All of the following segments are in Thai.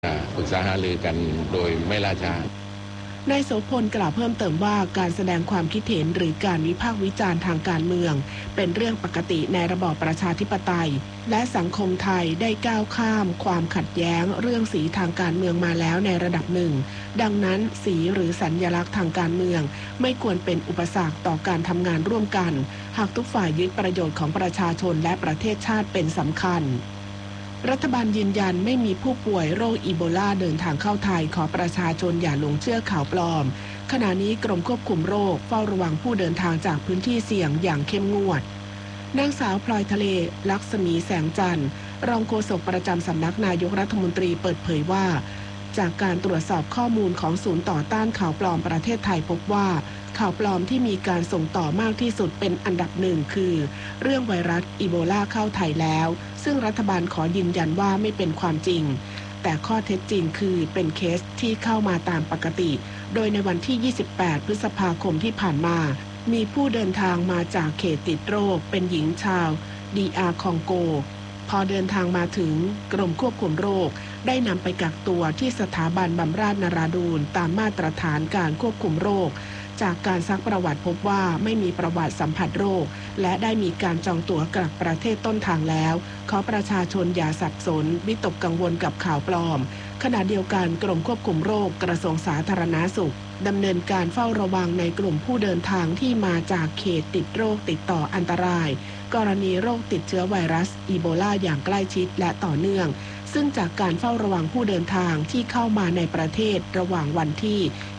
ปรึกษาหารือกันโดยไม่ล่าช้านายโสพลกล่าวเพิ่มเติมว่าการแสดงความคิดเห็นหรือการวิพากษ์วิจารณ์ทางการเมืองเป็นเรื่องปกติในระบอบประชาธิปไตยและสังคมไทยได้ก้าวข้ามความขัดแย้งเรื่องสีทางการเมืองมาแล้วในระดับหนึ่งดังนั้นสีหรือสัญลักษณ์ทางการเมืองไม่ควรเป็นอุปสรรคต่อการทำงานร่วมกันหากทุกฝ่ายยึดประโยชน์ของประชาชนและประเทศชาติเป็นสำคัญรัฐบาลยืนยันไม่มีผู้ป่วยโรคอีโบลาเดินทางเข้าไทยขอประชาชนอย่าหลงเชื่อข่าวปลอมขณะนี้กรมควบคุมโรคเฝ้าระวังผู้เดินทางจากพื้นที่เสี่ยงอย่างเข้มงวดนางสาวพลอยทะเลลักษมีแสงจันทร์รองโฆษกประจำสำนักนายกรัฐมนตรีเปิดเผยว่าจากการตรวจสอบข้อมูลของศูนย์ต่อต้านข่าวปลอมประเทศไทยพบว่าข่าวปลอมที่มีการส่งต่อมากที่สุดเป็นอันดับหนึ่งคือเรื่องไวรัสอีโบลาเข้าไทยแล้วซึ่งรัฐบาลขอยืนยันว่าไม่เป็นความจริงแต่ข้อเท็จจริงคือเป็นเคสที่เข้ามาตามปกติโดยในวันที่28พฤษภาคมที่ผ่านมามีผู้เดินทางมาจากเขตติดโรคเป็นหญิงชาวDRคองโกพอเดินทางมาถึงกรมควบคุมโรคได้นำไปกักตัวที่สถาบันบำราศนราดูรตามมาตรฐานการควบคุมโรคจากการซักประวัติพบว่าไม่มีประวัติสัมผัสโรคและได้มีการจองตั๋วกลับประเทศต้นทางแล้วขอประชาชนอย่าสับสนวิตกกังวลกับข่าวปลอมขณะเดียวกันกรมควบคุมโรคกระทรวงสาธารณสุขดำเนินการเฝ้าระวังในกลุ่มผู้เดินทางที่มาจากเขตติดโรคติดต่ออันตรายกรณีโรคติดเชื้อไวรัสอีโบลาอย่างใกล้ชิดและต่อเนื่องซึ่งจากการเฝ้าระวังผู้เดินทางที่เข้ามาในประเทศระหว่างวันที่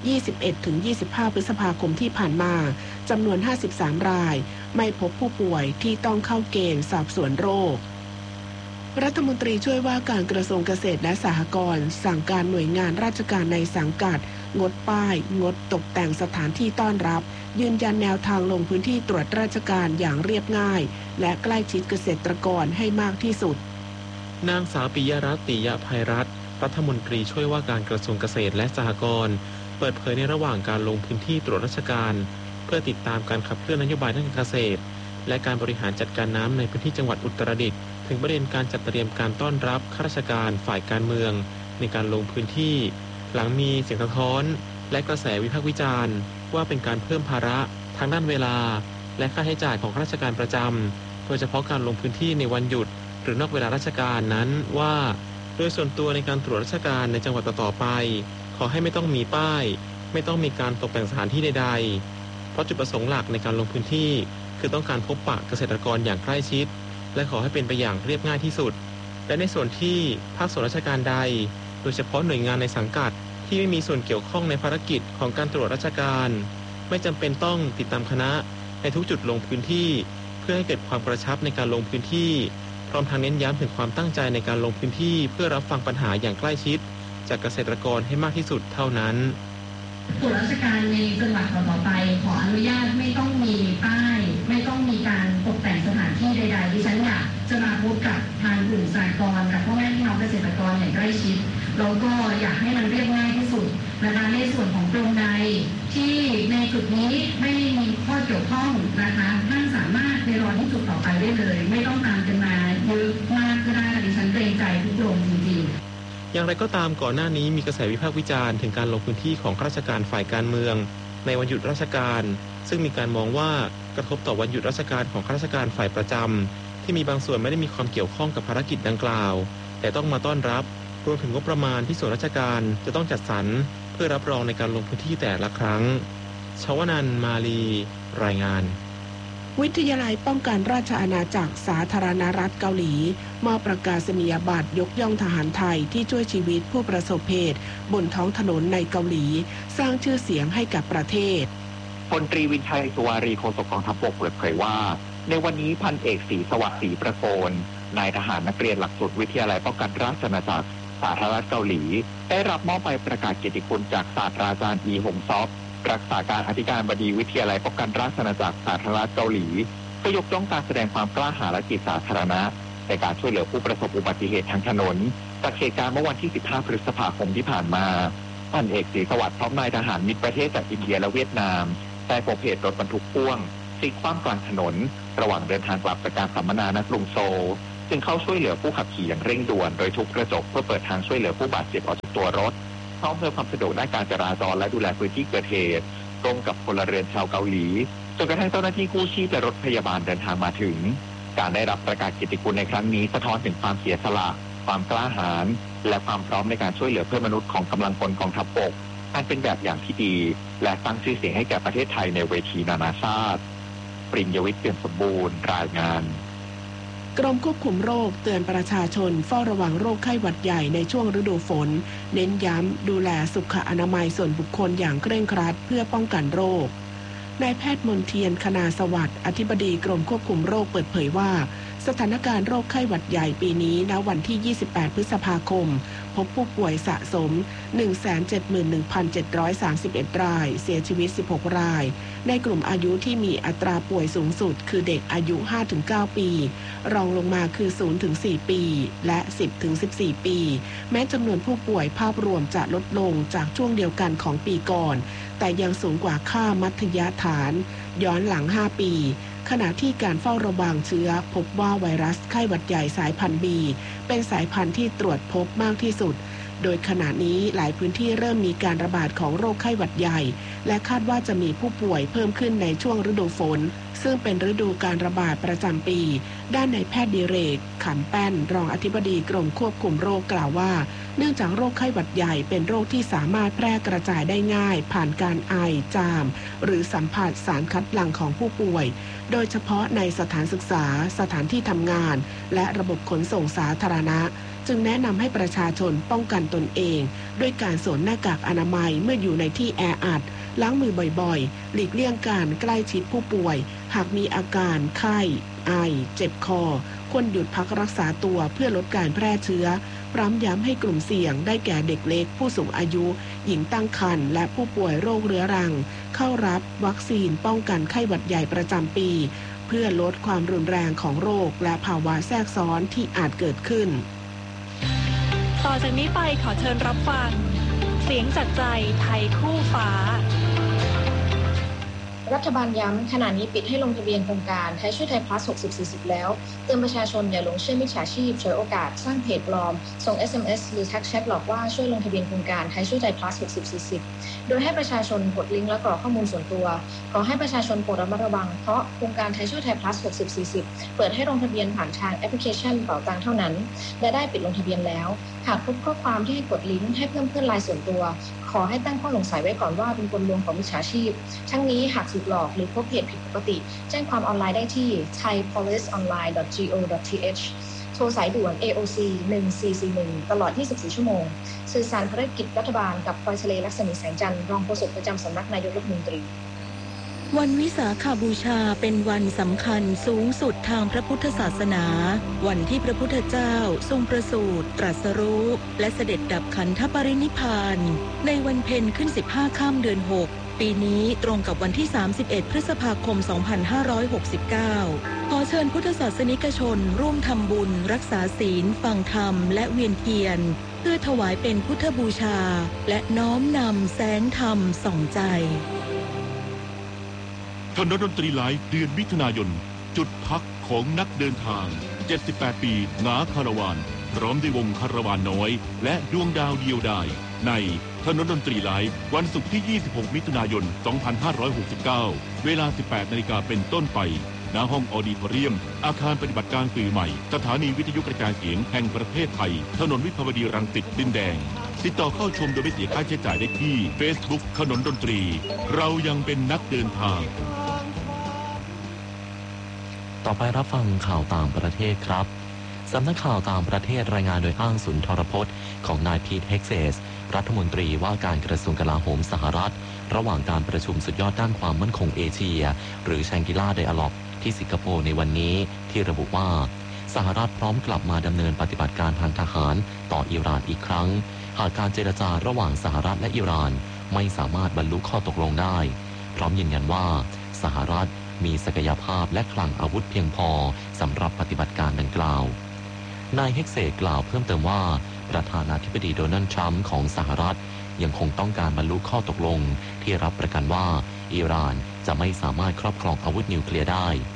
21-25 พฤษภาคมที่ผ่านมาจำนวน 53 รายไม่พบผู้ป่วยที่ต้องเข้าเกณฑ์สอบสวนโรครัฐมนตรีช่วยว่าการกระทรวงเกษตรและสหกรณ์สั่งการหน่วยงานราชการในสังกัดงดป้ายงดตกแต่งสถานที่ต้อนรับยืนยันแนวทางลงพื้นที่ตรวจราชการอย่างเรียบง่ายและใกล้ชิดเกษตรกรให้มากที่สุดนางสาวปิยรัตน์ ติยภัยรัตน์รัฐมนตรีช่วยว่าการกระทรวงเกษตรและสหกรณ์เปิดเผยในระหว่างการลงพื้นที่ตรวจราชการเพื่อติดตามการขับเคลื่อนนโยบายด้านการเกษตรและการบริหารจัดการน้ำในพื้นที่จังหวัดอุตรดิตถ์ถึงประเด็นการจัดเตรียมการต้อนรับข้าราชการฝ่ายการเมืองในการลงพื้นที่หลังมีเสียงสะท้อนและกระแสวิพากษ์วิจารณ์ว่าเป็นการเพิ่มภาระทางด้านเวลาและค่าใช้จ่ายของข้าราชการประจำโดยเฉพาะการลงพื้นที่ในวันหยุดหรือนอกเวลาราชการนั้นว่าโดยส่วนตัวในการตรวจราชการในจังหวัดต่อไปขอให้ไม่ต้องมีป้ายไม่ต้องมีการตกแต่งสถานที่ใดๆเพราะจุดประสงค์หลักในการลงพื้นที่คือต้องการพบปะเกษตรกรอย่างใกล้ชิดและขอให้เป็นไปอย่างเรียบง่ายที่สุดและในส่วนที่ภาคส่วนราชการใดโดยเฉพาะหน่วยงานในสังกัดที่ไม่มีส่วนเกี่ยวข้องในภารกิจของการตรวจราชการไม่จำเป็นต้องติดตามคณะในทุกจุดลงพื้นที่เพื่อให้เกิดความกระชับในการลงพื้นที่พร้อมทั้งเน้นย้ำถึงความตั้งใจในการลงพื้นที่เพื่อรับฟังปัญหาอย่างใกล้ชิดจากเกษตรกรให้มากที่สุดเท่านั้นส่วนราชการในจังหวัดต่อไปขออนุญาตไม่ต้องมีป้ายไม่ต้องมีการตกแต่งสถานที่ใดๆดิฉันอยากจะมาพูดกับทางกลุ่มสหกรณ์กับพ่อแม่พี่น้องเกษตรกรอย่างใกล้ชิดแล้วก็อยากให้มันเรียบง่ายที่สุดนะคะในส่วนของกรมใดที่ในจุดนี้ไม่มีข้อเกี่ยวข้องนะคะท่านสามารถไปรอที่จุดต่อไปได้เลยไม่ต้องตามกันมาเยอะมากก็ได้ดิฉันเกรงใจทุกกรมจริงๆอย่างไรก็ตามก่อนหน้านี้มีกระแสวิพากษ์วิจารณ์ถึงการลงพื้นที่ของข้าราชการฝ่ายการเมืองในวันหยุดราชการซึ่งมีการมองว่ากระทบต่อวันหยุดราชการของข้าราชการฝ่ายประจำที่มีบางส่วนไม่ได้มีความเกี่ยวข้องกับภารกิจดังกล่าวแต่ต้องมาต้อนรับรวมถึงงบประมาณที่ส่วนราชการจะต้องจัดสรรเพื่อรับรองในการลงพื้นที่แต่ละครั้งชวนันท์มาลีรายงานวิทยาลัยป้องกันราชอาณาจักรสาธารณรัฐเกาหลีมอบประกาศนียบัตรยกย่องทหารไทยที่ช่วยชีวิตผู้ประสบเหตุบนท้องถนนในเกาหลีสร้างชื่อเสียงให้กับประเทศพลตรีวินชัยสุวารีโฆษกกองทัพบกเปิดเผยว่าในวันนี้พันเอกศรีสวัสดิ์ศรีประโคนนายทหารนักเรียนหลักสูตรวิทยาลัยป้องกันราชอาณาจักรสาธารณรัฐเกาหลีได้รับมอบใบประกาศเกียรติคุณจากศาสตราจารย์อีฮงซอกรักษาการอธิการบดีวิทยาลัยป้องกันราชอาณาจักรสาธารณรัฐเกาหลีก็ยกย่องการแสดงความกล้าหาญและจิตสาธารณะในการช่วยเหลือผู้ประสบอุบัติเหตุทางถนนจากเหตุการณ์เมื่อวันที่ 15 พฤษภาคมที่ผ่านมาพันเอกศรีสวัสดิ์พร้อมนายทหารมิตรประเทศจากอินเดียและเวียดนามได้พบเหตุรถบรรทุกพ่วงพลิกคว่ำกลางถนนระหว่างเดินทางกลับจากการสัมมนาณกรุงโซลจึงเข้าช่วยเหลือผู้ขับขี่อย่างเร่งด่วนโดยทุบกระจกเพื่อเปิดทางช่วยเหลือผู้บาดเจ็บออกจากตัวรถพร้อมเพิ่มความสะดวกด้านการจราจรและดูแลพื้นที่เกิดเหตุร่วมกับพลเรือนชาวเกาหลีจนกระทั่งเจ้าหน้าที่กู้ชีพและรถพยาบาลเดินทางมาถึงการได้รับประกาศเกียรติคุณในครั้งนี้สะท้อนถึงความเสียสละความกล้าหาญและความพร้อมในการช่วยเหลือเพื่อนมนุษย์ของกำลังพลกองทัพบกอันเป็นแบบอย่างที่ดีและสร้างชื่อเสียงให้แก่ประเทศไทยในเวทีนานาชาติปริญญวิทย์เปี่ยมสมบูรณ์รายงานกรมควบคุมโรคเตือนประชาชนเฝ้าระวังโรคไข้หวัดใหญ่ในช่วงฤดูฝนเน้นย้ำดูแลสุขอนามัยส่วนบุคคลอย่างเคร่งครัดเพื่อป้องกันโรคนายแพทย์มนเทียนคณาสวัสดิ์อธิบดีกรมควบคุมโรคเปิดเผยว่าสถานการณ์โรคไข้หวัดใหญ่ปีนี้ณวันที่28พฤษภาคมพบผู้ป่วยสะสม 171,731 รายเสียชีวิต16รายในกลุ่มอายุที่มีอัตราป่วยสูงสุดคือเด็กอายุ 5-9 ปีรองลงมาคือ 0-4 ปีและ 10-14 ปีแม้จำนวนผู้ป่วยภาพรวมจะลดลงจากช่วงเดียวกันของปีก่อนแต่ยังสูงกว่าค่ามัธยฐานย้อนหลัง5ปีขณะที่การเฝ้าระวังเชื้อพบว่าไวรัสไข้หวัดใหญ่สายพันธุ์ B เป็นสายพันธุ์ที่ตรวจพบมากที่สุดโดยขณะนี้หลายพื้นที่เริ่มมีการระบาดของโรคไข้หวัดใหญ่และคาดว่าจะมีผู้ป่วยเพิ่มขึ้นในช่วงฤดูฝนซึ่งเป็นฤดูการระบาดประจำปีด้านนายแพทย์ดิเรกขำแป้นรองอธิบดีกรมควบคุมโรคกล่าวว่าเนื่องจากโรคไข้หวัดใหญ่เป็นโรคที่สามารถแพร่กระจายได้ง่ายผ่านการไอจามหรือสัมผัสสารคัดหลั่งของผู้ป่วยโดยเฉพาะในสถานศึกษาสถานที่ทำงานและระบบขนส่งสาธารณะจึงแนะนำให้ประชาชนป้องกันตนเองด้วยการสวมหน้ากากอนามัยเมื่ออยู่ในที่แออัดล้างมือบ่อยๆหลีกเลี่ยงการใกล้ชิดผู้ป่วยหากมีอาการไข้ไอเจ็บคอควรหยุดพักรักษาตัวเพื่อลดการแพร่เชื้อพร้อมย้ำให้กลุ่มเสี่ยงได้แก่เด็กเล็กผู้สูงอายุหญิงตั้งครรภ์และผู้ป่วยโรคเรื้อรังเข้ารับวัคซีนป้องกันไข้หวัดใหญ่ประจำปีเพื่อลดความรุนแรงของโรคและภาวะแทรกซ้อนที่อาจเกิดขึ้นต่อจากนี้ไปขอเชิญรับฟังเสียงจากใจไทยคู่ฟ้ารัฐบาลย้ำขณะนี้ปิดให้ลงทะเบียนโครงการไทยช่วยไทยพลัส60-40แล้วเตือนประชาชนอย่าหลงเชื่อมิจฉาชีพฉวยโอกาสสร้างเพจปลอมส่ง SMS หรือทักแชทหลอกว่าช่วยลงทะเบียนโครงการไทยช่วยไทยพลัส60-40โดยให้ประชาชนกดลิงก์และกรอกข้อมูลส่วนตัวขอให้ประชาชนโปรดระมัดระวังเพราะโครงการไทยช่วยไทยพลัส60-40เปิดให้ลงทะเบียนผ่านทางแอปพลิเคชันเป๋าตังเท่านั้นและได้ปิดลงทะเบียนแล้วหากพบข้อความที่ให้กดลิงก์ให้เพิ่มเพื่อนไลน์ส่วนตัวขอให้ตั้งข้อสงสัยไว้ก่อนว่าเป็นกลลวงของมิจฉาชีพทั้งนี้หากถูกหลอกหรือพบเหตุผิดปกติแจ้งความออนไลน์ได้ที่ thaipoliceonline.go.th โทรสายด่วน AOC 1441ตลอด24ชั่วโมงสื่อสารภารกิจรัฐบาลกับพลอยทะเลลักษณีแสงจันทร์รองโฆษกประจำสำนักนายกรัฐมนตรีวันวิสาขบูชาเป็นวันสำคัญสูงสุดทางพระพุทธศาสนาวันที่พระพุทธเจ้าทรงประสูติตรัสรู้และเสด็จดับขันธปรินิพพานในวันเพ็ญขึ้น15ค่ำเดือน6ปีนี้ตรงกับวันที่31พฤษภาคม2569ขอเชิญพุทธศาสนิกชนร่วมทำบุญรักษาศีลฟังธรรมและเวียนเทียนเพื่อถวายเป็นพุทธบูชาและน้อมนำแสงธรรมส่องใจคณะดนตรีไลฟ์เดือนมิถุนายนจุดพักของนักเดินทาง78ปีหงาคาราวานพร้อมด้วยวงคาราวานน้อยและดวงดาวเดียวดายในถนนดนตรีไลฟ์วันศุกร์ที่26มิถุนายน2569เวลา 18:00 น.เป็นต้นไปณห้องออดิทอเรียมอาคารปฏิบัติการสื่อใหม่สถานีวิทยุกระจายเสียงแห่งประเทศไทยถนนวิภาวดีรังสิตดินแดงติดต่อเข้าชมโดยไม่เสียค่าใช้จ่ายได้ที่ Facebook ถนนดนตรีเรายังเป็นนักเดินทางต่อไปรับฟังข่าวต่างประเทศครับสำนักข่าวต่างประเทศรายงานโดยอ้างสุนทรพจน์ของนายพีทเฮกเซสรัฐมนตรีว่าการกระทรวงกลาโหมสหรัฐระหว่างการประชุมสุดยอดด้านความมั่นคงเอเชียหรือแชงกิล่าไดอะล็อกที่สิงคโปร์ในวันนี้ที่ระบุว่าสหรัฐพร้อมกลับมาดำเนินปฏิบัติการทางทหารต่ออิหร่านอีกครั้งหากการเจรจาระหว่างสหรัฐและอิหร่านไม่สามารถบรรลุข้อตกลงได้พร้อมยืนยันว่าสหรัฐมีศักยภาพและคลังอาวุธเพียงพอสำหรับปฏิบัติการดังกล่าวนายเฮกเซกล่าวเพิ่มเติมว่าประธานาธิบดีโดนัลด์ทรัมป์ของสหรัฐยังคงต้องการบรรลุข้อตกลงที่รับประกันว่าอิหร่านจะไม่สามารถครอบครองอาวุธนิวเคลียร์ได้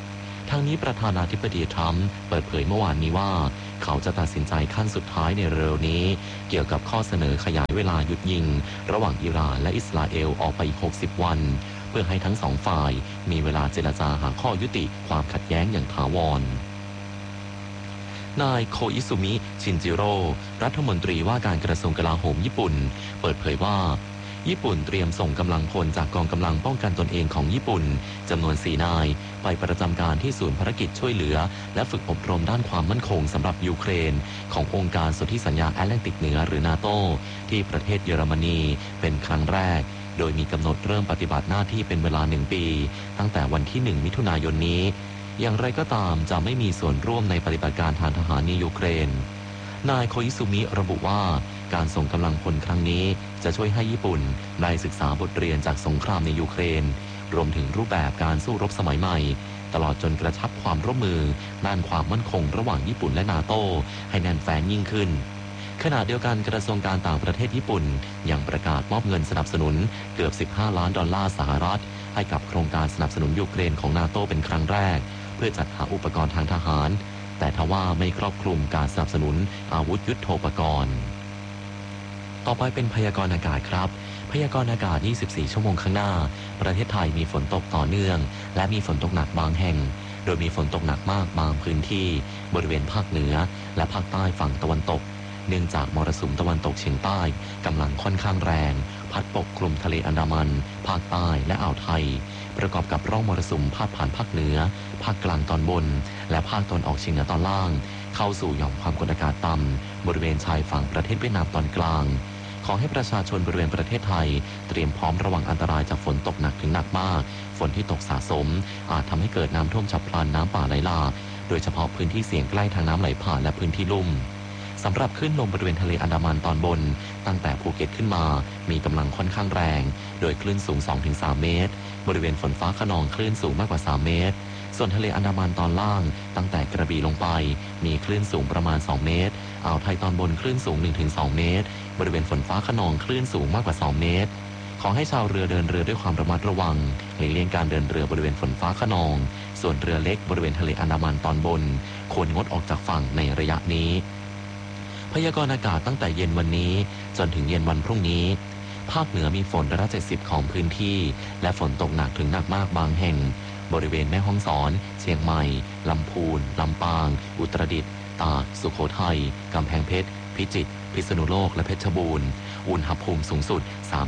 ทางนี้ประธานาธิบดีทรัมป์เปิดเผยเมื่อวานนี้ว่าเขาจะตัดสินใจขั้นสุดท้ายในเร็วนี้เกี่ยวกับข้อเสนอขยายเวลาหยุดยิงระหว่างอิหร่านและอิสราเอลออกไปอีก60 วันเพื่อให้ทั้งสองฝ่ายมีเวลาเจรจาหาข้อยุติความขัดแย้งอย่างถาวรนายโคอิซุมิชินจิโร่รัฐมนตรีว่าการกระทรวงกลาโหมญี่ปุ่นเปิดเผยว่าญี่ปุ่นเตรียมส่งกำลังพลจากกองกำลังป้องกันตนเองของญี่ปุ่นจำนวน4 นายไปประจำการที่ศูนย์ภารกิจช่วยเหลือและฝึกอบรมด้านความมั่นคงสำหรับยูเครนขององค์การสนธิสัญญาแอตแลนติกเหนือหรือนาโตที่ประเทศเยอรมนีเป็นครั้งแรกโดยมีกำหนดเริ่มปฏิบัติหน้าที่เป็นเวลา1 ปีตั้งแต่วันที่1 มิถุนายนนี้อย่างไรก็ตามจะไม่มีส่วนร่วมในปฏิบัติการทางทหารในยูเครนนายโคอิซุมิระบุว่าการส่งกำลังพลครั้งนี้จะช่วยให้ญี่ปุ่นได้ศึกษาบทเรียนจากสงครามในยูเครนรวมถึงรูปแบบการสู้รบสมัยใหม่ตลอดจนกระชับความร่วมมือด้านความมั่นคงระหว่างญี่ปุ่นและนาโต้ให้แน่นแฟ้นยิ่งขึ้นขณะเดียวกันกระทรวงการต่างประเทศญี่ปุ่นยังประกาศมอบเงินสนับสนุนเกือบ$15 ล้านให้กับโครงการสนับสนุนยูเครนของนาโต้เป็นครั้งแรกเพื่อจัดหาอุปกรณ์ทางทหารแต่ทว่าไม่ครอบคลุมการสนับสนุนอาวุธยุทโธปกรณ์ต่อไปเป็นพยากรณ์อากาศครับพยากรณ์อากาศ24 ชั่วโมงข้างหน้าประเทศไทยมีฝนตกต่อเนื่องและมีฝนตกหนักบางแห่งโดยมีฝนตกหนักมากบางพื้นที่บริเวณภาคเหนือและภาคใต้ฝั่งตะวันตกเนื่องจากมรสุมตะวันตกเฉียงใต้กำลังค่อนข้างแรงพัดปกคลุมทะเลอันดามันภาคใต้และอ่าวไทยประกอบกับร่องมรสุมพาดผ่านภาคเหนือภาคกลางตอนบนและภาคตะวันออกเฉียงเหนือตอนล่างเข้าสู่หย่อมความกดอากาศต่ำบริเวณชายฝั่งประเทศเวียดนามตอนกลางขอให้ประชาชนบริเวณประเทศไทยเตรียมพร้อมระวังอันตรายจากฝนตกหนักถึงหนักมากฝนที่ตกสะสมอาจทำให้เกิดน้ำท่วมฉับพลันน้ำป่าไหลหลากโดยเฉพาะพื้นที่เสี่ยงใกล้ทางน้ำไหลผ่านและพื้นที่ลุ่มสำหรับคลื่นลมบริเวณทะเลอันดามันตอนบนตั้งแต่ภูเก็ตขึ้นมามีกำลังค่อนข้างแรงโดยคลื่นสูง 2-3 เมตรบริเวณฝนฟ้าคะนองคลื่นสูงมากกว่า3 เมตรส่วนทะเลอันดามันตอนล่างตั้งแต่กระบี่ลงไปมีคลื่นสูงประมาณ2 เมตรอ่าวไทยตอนบนคลื่นสูง 1-2 เมตรบริเวณฝนฟ้าคะนองคลื่นสูงมากกว่า2 เมตรขอให้ชาวเรือเดินเรือด้วยความระมัดระวังหลีกเลี่ยงการเดินเรือบริเวณฝนฟ้าคะนองส่วนเรือเล็กบริเวณทะเลอันดามันตอนบนควรงดออกจากฝั่งในระยะนี้พยากรณ์อากาศตั้งแต่เย็นวันนี้จนถึงเย็นวันพรุ่งนี้ภาคเหนือมีฝน170ของพื้นที่และฝนตกหนักถึงหนักมากบางแห่งบริเวณแม่ฮ่องสอนเชียงใหม่ลำพูนลำปางอุตรดิตถ์ตากสุโขทัยกำแพงเพชรพิจิตรพิษณุโลกและเพชรบูรณ์อุณหภูมิสูงสุด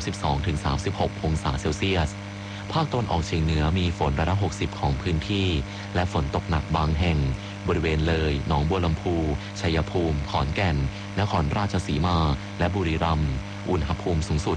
32-36 องศาเซลเซียสภาคตะวันออกเฉียงเหนือมีฝน60ของพื้นที่และฝนตกหนักบางแห่งบริเวณเลยหนองบัวลำพูชัยภูมิขอนแก่นนครราชสีมาและบุรีรัมย์อุณหภูมิสูงสุด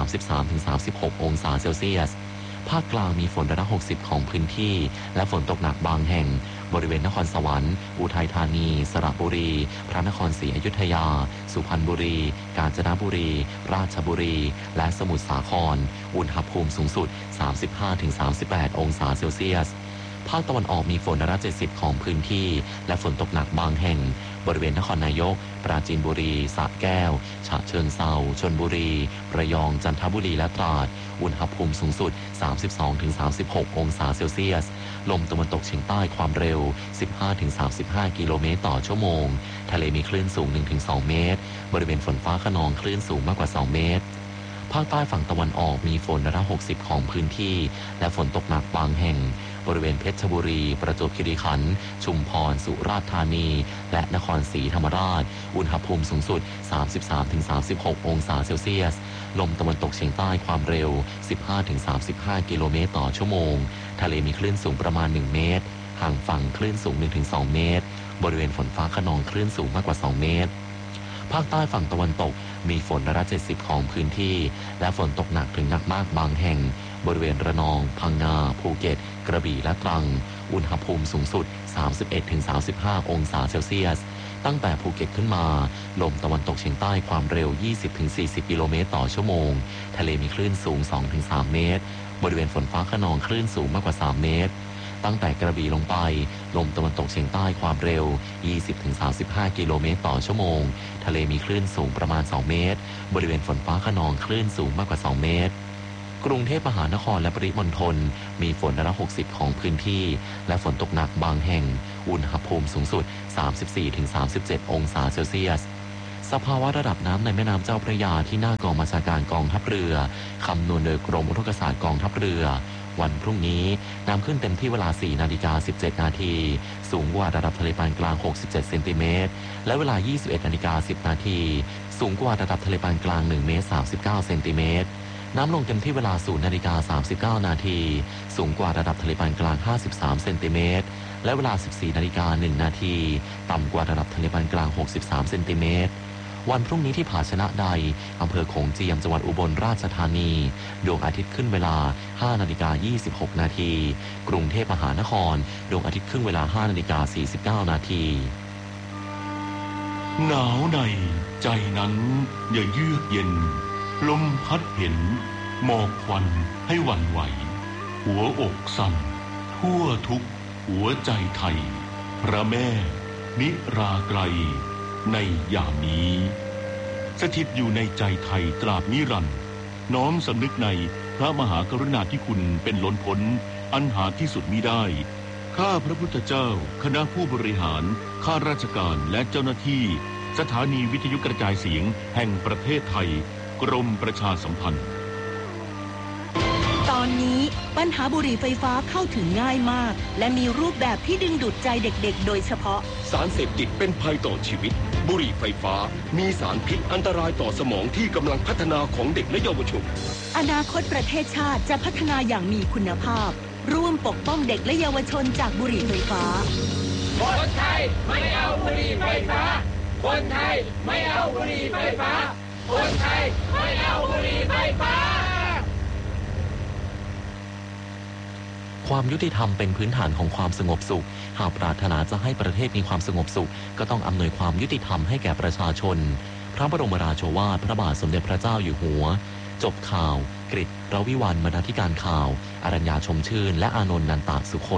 33-36 องศาเซลเซียสภาคกลางมีฝน60ของพื้นที่และฝนตกหนักบางแห่งบริเวณนครสวรรค์อุทัยธานีสระบุรีพระนครศรีอยุธยาสุพรรณบุรีกาญจนบุรีราชบุรีและสมุทรสาครอุณหภูมิสูงสุด 35-38 องศาเซลเซียสภาคตะวันออกมีฝน70ของพื้นที่และฝนตกหนักบางแห่งบริเวณนครนายกปราจีนบุรีสระแก้วฉะเชิงเทราชลบุรีระยองจันทบุรีและตราดอุณหภูมิสูงสุด 32-36 องศาเซลเซียสลมตะวันตกเฉียงใต้ความเร็ว 15-35 กิโลเมตรต่อชั่วโมงทะเลมีคลื่นสูง 1-2 เมตรบริเวณฝนฟ้าคะนองคลื่นสูงมากกว่า2 เมตรภาคใต้ฝั่งตะวันออกมีฝน60ของพื้นที่และฝนตกหนักบางแห่งบริเวณเพชรบุรีประจวบคีรีขันธ์ชุมพรสุราษฎร์ธานีและนครศรีธรรมราชอุณหภูมิสูงสุด 33-36 องศาเซลเซียสลมตะวันตกเฉียงใต้ความเร็ว 15-35 กิโลเมตรต่อชั่วโมงทะเลมีคลื่นสูงประมาณ1 เมตรห่างฝั่งคลื่นสูง 1-2 เมตรบริเวณฝนฟ้าคะนองคลื่นสูงมากกว่า2 เมตรภาคใต้ฝั่งตะวันตกมีฝน70ของพื้นที่และฝนตกหนักถึงหนักมากบางแห่งบริเวณระนองพังงาภูเก็ตกระบี่และตรังอุณหภูมิสูงสุด 31-35 องศาเซลเซียสตั้งแต่ภูเก็ตขึ้นมาลมตะวันตกเฉียงใต้ความเร็ว 20-40 กิโลเมตรต่อชั่วโมงทะเลมีคลื่นสูง 2-3 เมตรบริเวณฝนฟ้าคะนองคลื่นสูงมากกว่า3 เมตรตั้งแต่กระบี่ลงไปลมตะวันตกเฉียงใต้ความเร็ว 20-35 กิโลเมตรต่อชั่วโมงทะเลมีคลื่นสูงประมาณ2 เมตรบริเวณฝนฟ้าคะนองคลื่นสูงมากกว่า2 เมตรกรุงเทพมหานครและปริมณฑลมีฝนร้อยละ60ของพื้นที่และฝนตกหนักบางแห่งอุณหภูมิสูงสุด 34-37 องศาเซลเซียสสภาวะระดับน้ำในแม่น้ำเจ้าพระยาที่หน้ากองบัญชาการกองทัพเรือคำนวณโดยกรมอุทกศาสตร์กองทัพเรือวันพรุ่งนี้น้ำขึ้นเต็มที่เวลา 4:17 นาทีสูงกว่าระดับทะเลปานกลาง 67 เซนติเมตรและเวลา 21:10 นาทีสูงกว่าระดับทะเลปานกลาง 1 เมตร 39 เซนติเมตรน้ำลงเต็มที่เวลา 0:39 นาทีสูงกว่าระดับทะเลปานกลาง 53 เซนติเมตรและเวลา 14:01 นาทีต่ำกว่าระดับทะเลปานกลาง 63 เซนติเมตรวันพรุ่งนี้ที่ผาชนะใดอำเภอโขงเจียมจังหวัดอุบลราชธานีดวงอาทิตย์ขึ้นเวลา 5:26 นาทีกรุงเทพมหานครดวงอาทิตย์ขึ้นเวลา 5:49 นาทีหนาวในใจนั้นอย่าเยือกเย็นลมพัดเห็นหมอกควันให้หวั่นไหวหัวอกสั่นทั่วทุกหัวใจไทยพระแม่นิราไกรในยามนี้สถิตอยู่ในใจไทยตราบนิรันดร์น้อมสำนึกในพระมหากรุณาธิคุณเป็นล้นพ้นอันหาที่สุดมิได้ข้าพระพุทธเจ้าคณะผู้บริหารข้าราชการและเจ้าหน้าที่สถานีวิทยุกระจายเสียงแห่งประเทศไทยกรมประชาสัมพันธ์ตอนนี้ปัญหาบุหรี่ไฟฟ้าเข้าถึงง่ายมากและมีรูปแบบที่ดึงดูดใจเด็กๆโดยเฉพาะสารเสพติดเป็นภัยต่อชีวิตบุหรี่ไฟฟ้ามีสารพิษอันตรายต่อสมองที่กำลังพัฒนาของเด็กและเยาวชนอนาคตประเทศชาติจะพัฒนาอย่างมีคุณภาพร่วมปกป้องเด็กและเยาวชนจากบุหรี่ไฟฟ้าคนไทยไม่เอาบุหรี่ไฟฟ้าคนไทยไม่เอาบุหรี่ไฟฟ้าคนไทยไม่เอาบุหรี่ไฟฟ้าความยุติธรรมเป็นพื้นฐานของความสงบสุขหากปรารถนาจะให้ประเทศมีความสงบสุขก็ต้องอำนวยความยุติธรรมให้แก่ประชาชนพระบรมราโชวาทพระบาทสมเด็จพระเจ้าอยู่หัวจบข่าวกฤษ รวิวรรณ บรรณาธิการข่าวอรัญญาชมชื่นและอานนท์ นันตะสุคน